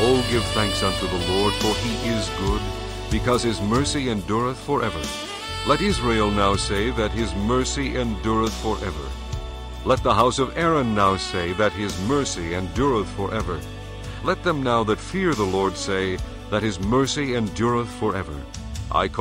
Oh, give thanks unto the Lord, for he is good, because his mercy endureth forever. Let Israel now say that his mercy endureth forever. Let the house of Aaron now say that his mercy endureth forever. Let them now that fear the Lord say that his mercy endureth forever. I call